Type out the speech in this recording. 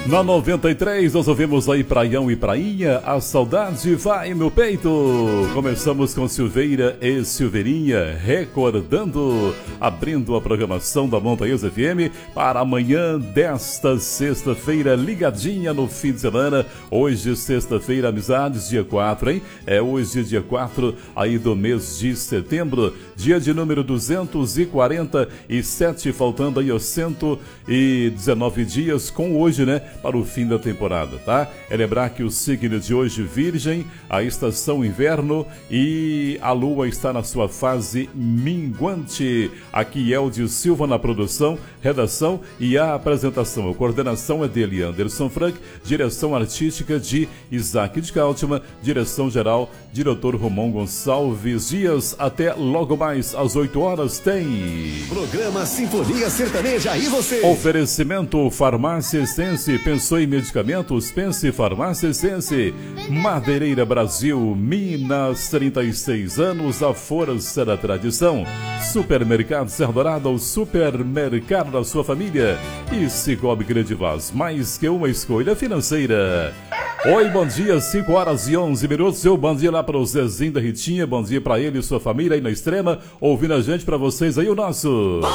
Na 93, nós ouvimos aí Praião e Prainha, a saudade vai no peito. Começamos com Silveira e Silveirinha, recordando, abrindo a programação da Montanhesa FM para amanhã desta sexta-feira, ligadinha no fim de semana. Hoje, sexta-feira, amizades, dia 4, hein? É hoje, dia 4 aí do mês de setembro, dia de número 247, faltando aí os 119 dias com hoje, né? Para o fim da temporada, tá? É lembrar que o signo de hoje, Virgem, a estação inverno e a lua está na sua fase minguante. Aqui Eldio Silva na produção, redação e a apresentação. A coordenação é dele, Anderson Frank, direção artística de Isaac de Cáltima, direção geral, diretor Romão Gonçalves Dias. Até logo mais às 8 horas tem programa Sinfonia Sertaneja. E você? Oferecimento Farmácia Essence. Pensou em medicamentos? Pense Farmácia Essence. Madeireira Brasil, Minas, 36 anos, a força da tradição. Supermercado Serra Dourada, o supermercado da sua família. E Cicobi Creditas, mais que uma escolha financeira. Oi, bom dia, 5 horas e 11 minutos. Eu bom dia lá para o Zezinho da Ritinha, bom dia para ele e sua família aí na Extrema, ouvindo a gente, para vocês aí o nosso